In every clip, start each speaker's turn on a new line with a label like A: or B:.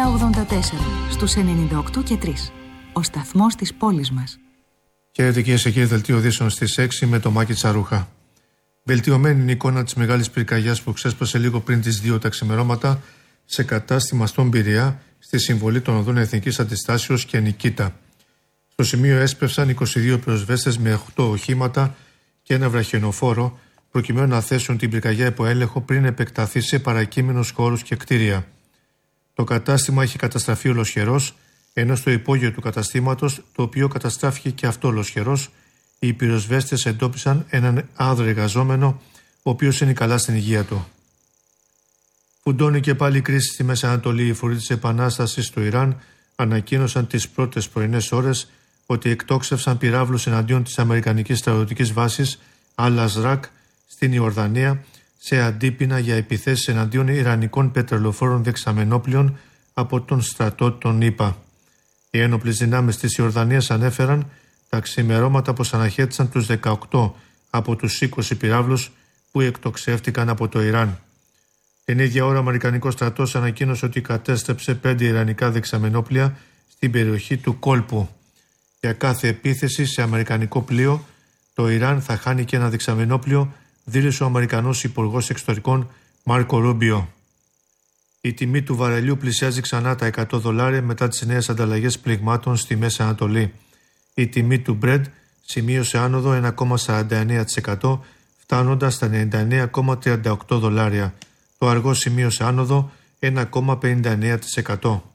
A: στους 98 και 3. Ο σταθμός της πόλης μας.
B: Χαίρετε κυρίες και κύριοι, δελτίο ειδήσεων στις 6 με το Μάκη Τσαρούχα. Βελτιωμένη είναι η εικόνα της μεγάλης πυρκαγιάς που ξέσπασε λίγο πριν τις 2 τα ξημερώματα σε κατάστημα στον Πειραιά, στη συμβολή των οδών Εθνικής Αντιστάσεως και Νικήτα. Στο σημείο έσπευσαν 22 πυροσβέστες με 8 οχήματα και ένα βραχιονοφόρο, προκειμένου να θέσουν την πυρκαγιά υπό έλεγχο πριν επεκταθεί σε παρακείμενους χώρους και κτίρια. Το κατάστημα είχε καταστραφεί ολοσχερός, ενώ στο υπόγειο του καταστήματος, το οποίο καταστράφηκε και αυτό ολοσχερός, οι πυροσβέστες εντόπισαν έναν άνδρα εργαζόμενο, ο οποίος είναι καλά στην υγεία του. Φουντώνει και πάλι η κρίση στη Μέση Ανατολή. Οι φορείς της Επανάστασης στο Ιράν ανακοίνωσαν τις πρώτες πρωινές ώρες ότι εκτόξευσαν πυράβλους εναντίον της αμερικανικής στρατιωτικής βάσης Αλ-Αζράκ στην Ιορδανία, σε αντίπεινα για επιθέσεις εναντίον ιρανικών πετρελοφόρων δεξαμενόπλων από τον στρατό των ΗΠΑ. Οι ένοπλες δυνάμεις της Ιορδανίας ανέφεραν τα ξημερώματα πως αναχέτησαν τους 18 από τους 20 πυράβλους που εκτοξεύτηκαν από το Ιράν. Την ίδια ώρα ο Αμερικανικός στρατός ανακοίνωσε ότι κατέστρεψε 5 ιρανικά δεξαμενόπλια στην περιοχή του κόλπου. Για κάθε επίθεση σε αμερικανικό πλοίο, το Ιράν θα χάνει και ένα δεξαμενόπλιο, δήλωσε ο Αμερικανός Υπουργός Εξωτερικών Μάρκο Ρούμπιο. Η τιμή του βαρελιού πλησιάζει ξανά τα $100 μετά τις νέες ανταλλαγές πληγμάτων στη Μέση Ανατολή. Η τιμή του Brent σημείωσε άνοδο 1,49%, φτάνοντας στα $99,38. Το αργό σημείωσε άνοδο 1,59%.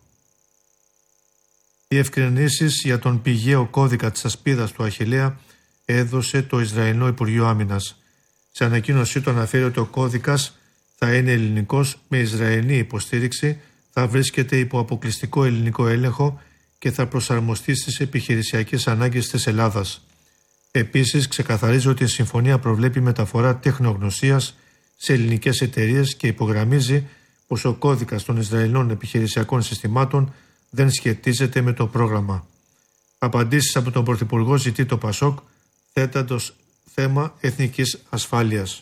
B: Οι ευκρινήσεις για τον πηγαίο κώδικα της ασπίδας του Αχιλλέα έδωσε το Ισραηλινό Υπουργείο Άμυνας. Σε ανακοίνωσή του αναφέρει ότι ο κώδικας θα είναι ελληνικός με Ισραηλινή υποστήριξη, θα βρίσκεται υπό αποκλειστικό ελληνικό έλεγχο και θα προσαρμοστεί στις επιχειρησιακές ανάγκες της Ελλάδας. Επίσης, ξεκαθαρίζει ότι η συμφωνία προβλέπει μεταφορά τεχνογνωσίας σε ελληνικές εταιρείες και υπογραμμίζει πως ο κώδικας των Ισραηλινών επιχειρησιακών συστημάτων δεν σχετίζεται με το πρόγραμμα. Απαντήσεις από τον Πρωθυπουργό ζητεί το ΠΑΣΟΚ, θέταντος θέμα εθνικής ασφάλειας.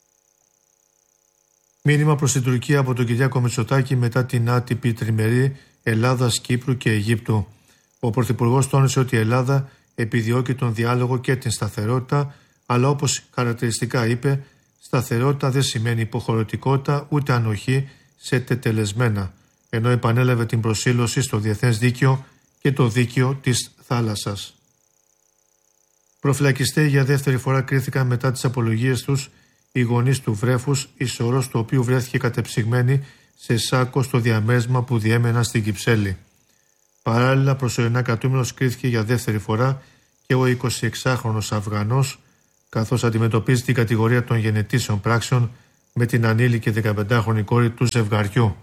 B: Μήνυμα προς την Τουρκία από τον Κυριάκο Μητσοτάκη μετά την άτυπη τριμερή Ελλάδας, Κύπρου και Αιγύπτου. Ο Πρωθυπουργός τόνισε ότι η Ελλάδα επιδιώκει τον διάλογο και την σταθερότητα, αλλά όπως χαρακτηριστικά είπε, σταθερότητα δεν σημαίνει υποχρεωτικότητα ούτε ανοχή σε τετελεσμένα, ενώ επανέλαβε την προσήλωση στο διεθνές δίκαιο και το δίκαιο της θάλασσας. Προφυλακιστέοι για δεύτερη φορά κρίθηκαν μετά τις απολογίες τους οι γονείς του βρέφους, η σωρός του οποίου βρέθηκε κατεψυγμένη σε σάκο στο διαμέρισμα που διέμεναν στην Κυψέλη. Παράλληλα, προσωρινά κρατούμενος κρίθηκε για δεύτερη φορά και ο 26χρονος Αφγανός, καθώς αντιμετωπίζει την κατηγορία των γενετήσεων πράξεων με την ανήλικη 15χρονη κόρη του ζευγαριού.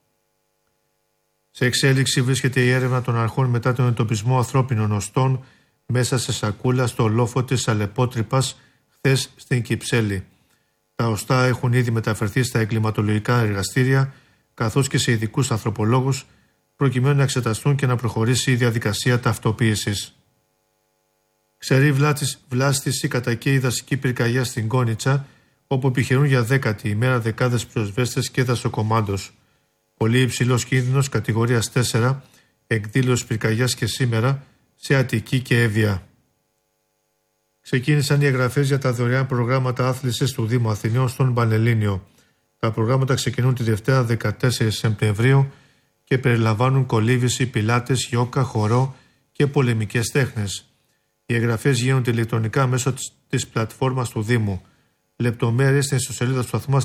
B: Σε εξέλιξη βρίσκεται η έρευνα των αρχών μετά τον εντοπισμό ανθρώπινων οστών μέσα σε σακούλα στο λόφο της Αλεπότρυπας χθες στην Κυψέλη. Τα οστά έχουν ήδη μεταφερθεί στα εγκληματολογικά εργαστήρια καθώς και σε ειδικούς ανθρωπολόγους προκειμένου να εξεταστούν και να προχωρήσει η διαδικασία ταυτοποίησης. Ξερή βλάστηση κατακαίει η δασική πυρκαγιά στην Κόνιτσα, όπου επιχειρούν για 10η ημέρα δεκάδες πυροσβέστες και δασοκομάντος. Πολύ υψηλός κίνδυνος κατηγορίας 4, εκδήλωση πυρκαγιάς και σήμερα σε Αττική και Εύβοια. Ξεκίνησαν οι εγγραφές για τα δωρεάν προγράμματα άθλησης του Δήμου Αθηναίων στον Πανελλήνιο. Τα προγράμματα ξεκινούν τη Δευτέρα 14 Σεπτεμβρίου και περιλαμβάνουν κολύβηση, πιλάτες, γιόκα, χορό και πολεμικές τέχνες. Οι εγγραφές γίνονται ηλεκτρονικά μέσω της πλατφόρμας του Δήμου. Λεπτομέρειες στην ιστοσελίδα του σταθμού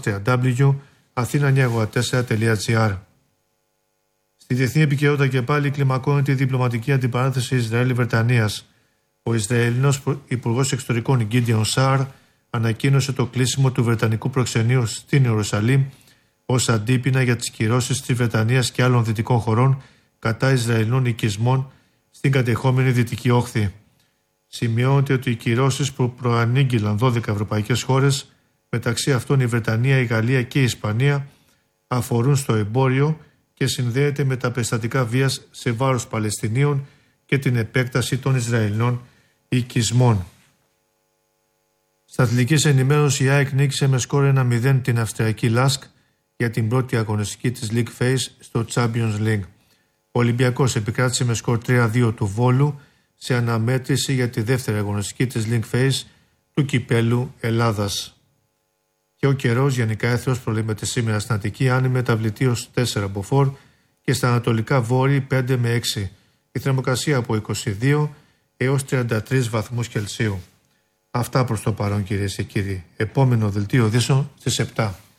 B: www.athena984.gr. Στη διεθνή επικαιρότητα και πάλι κλιμακώνεται η διπλωματική αντιπαράθεση Ισραήλ-Βρετανίας. Ο Ισραηλινός Υπουργός Εξωτερικών Γκίντιον Σάρ ανακοίνωσε το κλείσιμο του Βρετανικού προξενείου στην Ιερουσαλήμ ως αντίπεινα για τις κυρώσεις της Βρετανίας και άλλων δυτικών χωρών κατά Ισραηλινών οικισμών στην κατεχόμενη Δυτική Όχθη. Σημειώνεται ότι οι κυρώσεις που προανήγγειλαν 12 ευρωπαϊκές χώρες, μεταξύ αυτών η Βρετανία, η Γαλλία και η Ισπανία, αφορούν στο εμπόριο και συνδέεται με τα περιστατικά βίας σε βάρος Παλαιστινίων και την επέκταση των Ισραηλινών οικισμών. Στα αθλητικής ενημέρωση, η ΑΕΚ νίκησε με σκόρ 1-0 την Αυστριακή Λάσκ για την πρώτη αγωνιστική της League Phase στο Champions League. Ο Ολυμπιακός επικράτησε με σκορ 3-2 του Βόλου σε αναμέτρηση για τη δεύτερη αγωνιστική της Link Phase του Κυπέλου Ελλάδας. Και ο καιρός γενικά έθρος προλύμεται σήμερα στην Αττική, άνεμη μεταβλητή ως 4 μποφόρ και στα ανατολικά βόρη 5 με 6. Η θερμοκρασία από 22 έως 33 βαθμούς Κελσίου. Αυτά προς το παρόν, κυρίες και κύριοι. Επόμενο δελτίο ειδήσεων στις 7.